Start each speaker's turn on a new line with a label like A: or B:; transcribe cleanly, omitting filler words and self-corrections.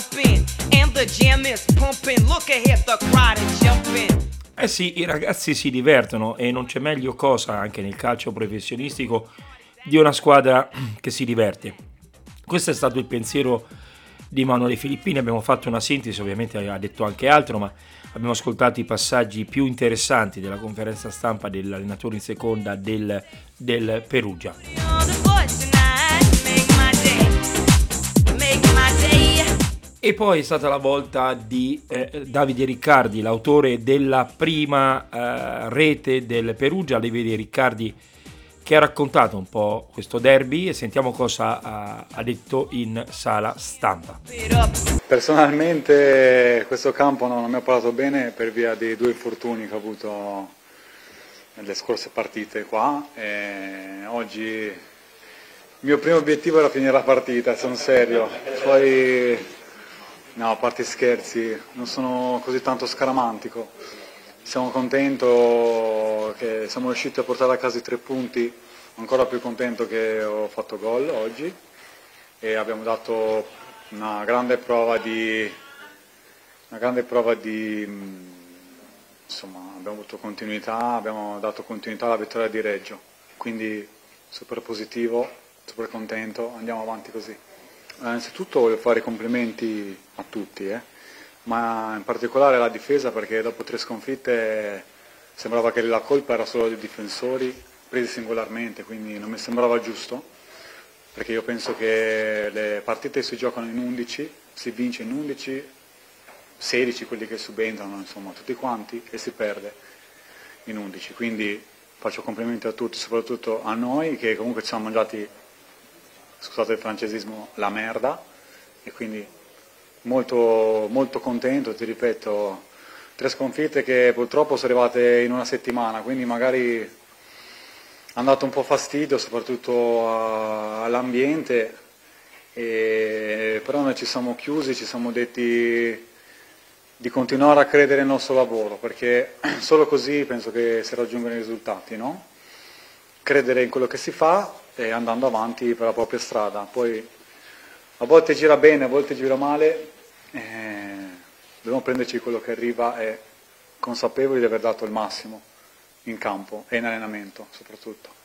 A: thumping and the jam is pumping. Look ahead, the crowd is jumping.
B: Eh sì, i ragazzi si divertono e non c'è meglio cosa anche nel calcio professionistico di una squadra che si diverte. Questo è stato il pensiero di Emanuele Filippini, abbiamo fatto una sintesi, ovviamente ha detto anche altro, ma abbiamo ascoltato i passaggi più interessanti della conferenza stampa dell'allenatore in seconda del Perugia. E poi è stata la volta di Davide Riccardi, l'autore della prima rete del Perugia. Davide Riccardi che ha raccontato un po' questo derby e sentiamo cosa ha detto in sala stampa.
C: Personalmente questo campo non mi ha parlato bene per via dei 2 infortuni che ho avuto nelle scorse partite qua. E oggi il mio primo obiettivo era finire la partita, sono serio. Poi no, a parte scherzi, non sono così tanto scaramantico. Sono contento che siamo riusciti a portare a casa i 3 punti, ancora più contento che ho fatto gol oggi e abbiamo dato una grande prova di insomma, abbiamo avuto continuità, abbiamo dato continuità alla vittoria di Reggio, quindi super positivo, super contento, andiamo avanti così. Innanzitutto voglio fare i complimenti a tutti, ma in particolare alla difesa, perché dopo 3 sconfitte sembrava che la colpa era solo dei difensori presi singolarmente, quindi non mi sembrava giusto, perché io penso che le partite si giocano in 11, si vince in 11, 16 quelli che subentrano, insomma tutti quanti, e si perde in 11, quindi faccio complimenti a tutti, soprattutto a noi che comunque ci siamo mangiati, scusate il francesismo, la merda, e quindi molto, molto contento, ti ripeto, 3 sconfitte che purtroppo sono arrivate in una settimana, quindi magari hanno dato un po' fastidio soprattutto all'ambiente, però noi ci siamo chiusi, ci siamo detti di continuare a credere nel nostro lavoro, perché solo così penso che si raggiungano i risultati, no? Credere in quello che si fa e andando avanti per la propria strada. Poi a volte gira bene, a volte gira male, dobbiamo prenderci quello che arriva e consapevoli di aver dato il massimo in campo e in allenamento soprattutto.